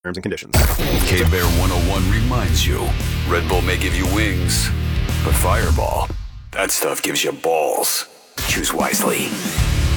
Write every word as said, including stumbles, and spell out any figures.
Terms and conditions. K-Bear one oh one reminds you, Red Bull may give you wings, but Fireball, that stuff gives you balls. Choose wisely.